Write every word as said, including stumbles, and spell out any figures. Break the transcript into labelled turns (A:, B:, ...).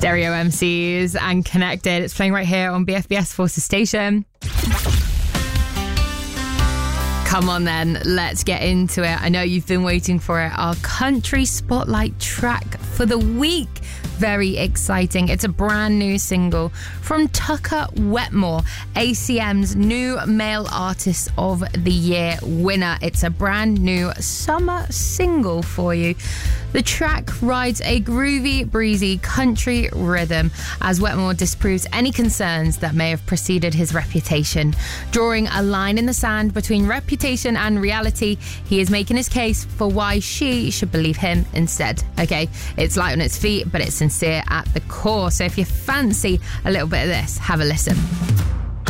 A: Stereo M Cs and Connected. It's playing right here on B F B S Forces Station. Come on then, let's get into it. I know you've been waiting for it. Our country spotlight track for the week. Very exciting. It's a brand new single from Tucker Wetmore, A C M's new Male Artist of the Year winner. It's a brand new summer single for you. The track rides a groovy, breezy country rhythm as Wetmore disproves any concerns that may have preceded his reputation. Drawing a line in the sand between reputation and reality, he is making his case for why she should believe him instead. Okay, it's light on its feet, but it's sincere at the core. So if you fancy a little bit of this, have a listen.